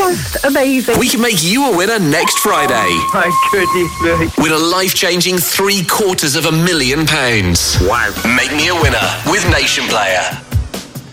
just amazing. We can make you a winner next Friday. Oh, my goodness me. Win a life-changing £750,000. Wow. Make me a winner with Nation Player.